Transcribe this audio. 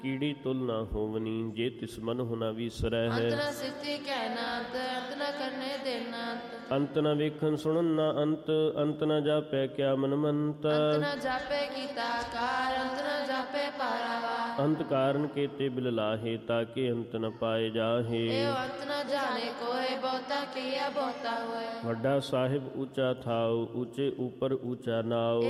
ਕੀੜੀ ਤੁਲ ਨਾ ਹੋਵਨੀ, ਜੇ ਤਿਸ ਮਨ ਹੁ ਨਾ ਵੀਸਰੈ ਹੈ। ਅੰਤ ਨ ਸਿੱਧੀ ਕਹਿ ਨਾ ਅੰਤ, ਅੰਤ ਨ ਕਰਨੇ ਦੇਣਾ ਅੰਤ। ਅੰਤ ਨ ਵੇਖਣ ਸੁਣਨ ਨਾ ਅੰਤ, ਅੰਤ ਨ ਜਾਪੈ ਕਿਆ ਮਨ ਮੰਤ। ਅੰਤ ਨ ਜਾਪੇ ਕੀਤਾ ਆਕਾਰ, ਅੰਤ ਨ ਜਾਪੇ ਪਾਰਾਵਾਰ। ਅੰਤ ਕਾਰਨ ਕੇਤੇ ਬਿਲ ਲਾਹੇ, ਤਾਕੇ ਅੰਤ ਨ ਪਾਏ ਜਾਹੇ। ਏਉ ਅੰਤ ਨ ਜਾਣੇ ਕੋਇ, ਬਹੁਤਾ ਕੀਆ ਬਹੁਤਾ ਹੋਏ। ਵੱਡਾ ਸਾਹਿਬ ਉੱਚਾ ਥਾਉ, ਉੱਚੇ ਉਪਰ ਉੱਚਾ ਨਾਉ।